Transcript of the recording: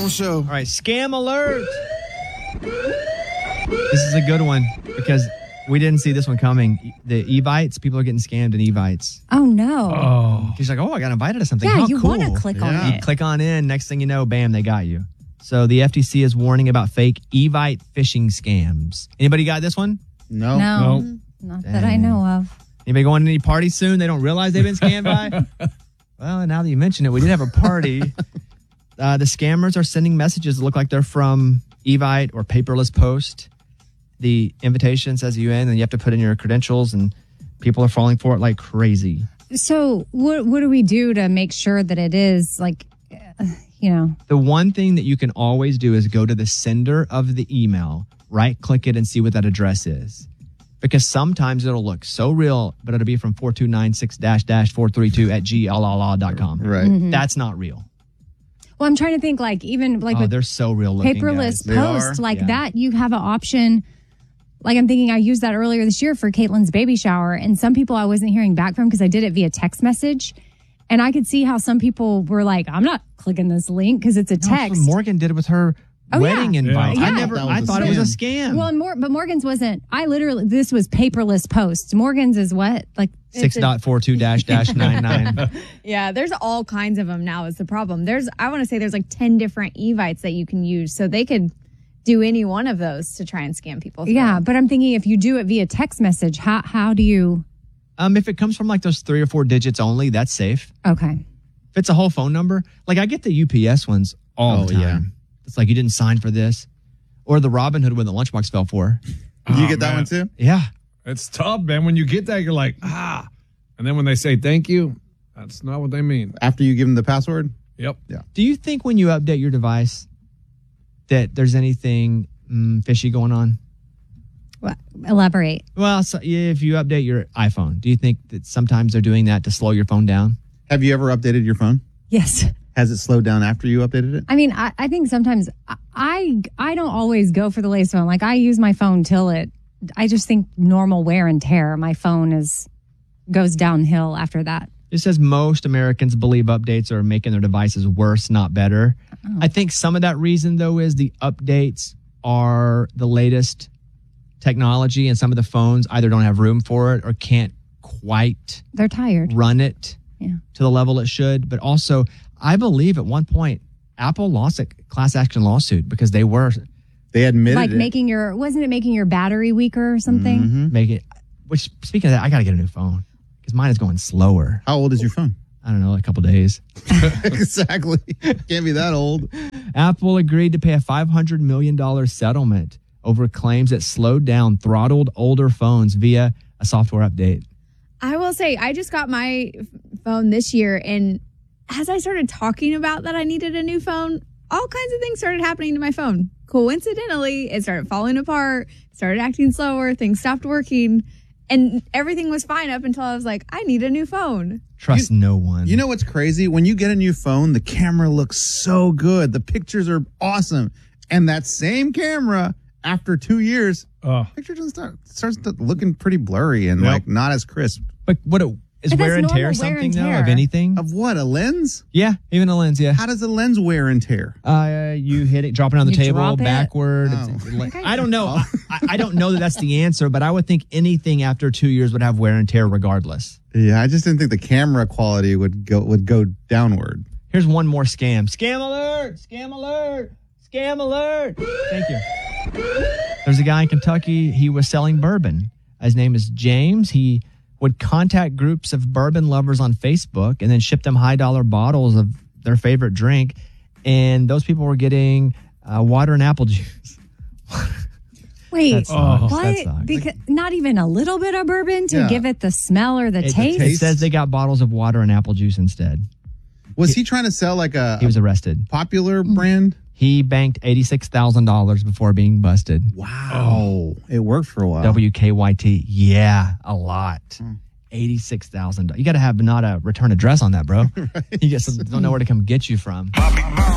own show. All right, scam alert. This is a good one because we didn't see this one coming. The Evites, people are getting scammed in Evites. Oh, no. She's like, I got invited to something. Yeah, How you cool. want to click on You it. click on in, next thing you know, bam, they got you. So the FTC is warning about fake Evite phishing scams. Anybody got this one? No. No. Not that I know of. Anybody going to any parties soon? They don't realize they've been scammed by? Well, now that you mention it, we did have a party. The scammers are sending messages that look like they're from Evite or Paperless Post. The invitation says you in, and you have to put in your credentials, and people are falling for it like crazy. So what do we do to make sure that it is like, The one thing that you can always do is go to the sender of the email, right-click it, and see what that address is. Because sometimes it'll look so real, but it'll be from 4296-432@glala.com. Right. Mm-hmm. That's not real. Well, I'm trying to think even with they're so real looking, Paperless guys. Post, that you have an option. Like I'm thinking I used that earlier this year for Caitlin's baby shower. And some people I wasn't hearing back from because I did it via text message. And I could see how some people were like, I'm not clicking this link because it's a text. Morgan did it with her wedding invite. Yeah. I thought it was a scam. Well, but Morgan's wasn't. This was Paperless Post. Morgan's is what? Like 6.42-99. Yeah, there's all kinds of them now is the problem. I want to say there's like 10 different Evites that you can use. So they could do any one of those to try and scam people. Yeah, but I'm thinking if you do it via text message, how do you? If it comes from like those 3 or 4 digits only, that's safe. Okay. If it's a whole phone number, like I get the UPS ones all the time. Yeah. It's like you didn't sign for this. Or the Robin Hood one the lunchbox fell for. You get that one too? Yeah. It's tough, man. When you get that, you're like, And then when they say thank you, that's not what they mean. After you give them the password? Yep. Yeah. Do you think when you update your device that there's anything fishy going on? What? Elaborate. Well, so if you update your iPhone, do you think that sometimes they're doing that to slow your phone down? Have you ever updated your phone? Yes. Has it slowed down after you updated it? I mean, I think sometimes I don't always go for the latest phone. Like I use my phone I just think normal wear and tear. My phone goes downhill after that. It says most Americans believe updates are making their devices worse, not better. Oh. I think some of that reason, though, is the updates are the latest technology, and some of the phones either don't have room for it or can't quite They're tired. run it to the level it should. But also, I believe at one point, Apple lost a class action lawsuit because they admitted like wasn't it making your battery weaker or something? Mm-hmm. Which, speaking of that, I got to get a new phone because mine is going slower. How old is your phone? I don't know, a couple days. Exactly. Can't be that old. Apple agreed to pay a $500 million settlement over claims that slowed down throttled older phones via a software update. I will say, I just got my phone this year, and as I started talking about that I needed a new phone, all kinds of things started happening to my phone. Coincidentally, it started falling apart, started acting slower, things stopped working, and everything was fine up until I was like, I need a new phone. Trust no one. You know what's crazy? When you get a new phone, the camera looks so good. The pictures are awesome. And that same camera, after 2 years, picture just starts looking pretty blurry and like not as crisp. But is wear and tear something though of anything? Of what? A lens? Yeah, even a lens. Yeah. How does a lens wear and tear? You hit it, drop it on the You table drop it? backward. I don't know. I don't know that that's the answer, but I would think anything after 2 years would have wear and tear regardless. Yeah, I just didn't think the camera quality would go downward. Here's one more scam. Scam alert! Scam alert! Scam alert! Thank you. There's a guy in Kentucky. He was selling bourbon. His name is James. He would contact groups of bourbon lovers on Facebook and then ship them high-dollar bottles of their favorite drink. And those people were getting water and apple juice. Wait, That sucks. what? That sucks. Because not even a little bit of bourbon to give it the smell or the taste? It says they got bottles of water and apple juice instead. Was he trying to sell like He was arrested. popular brand? He banked $86,000 before being busted. Wow. It worked for a while. WKYT. Yeah, a lot. $86,000. You got to have not a return address on that, bro. You just don't know where to come get you from.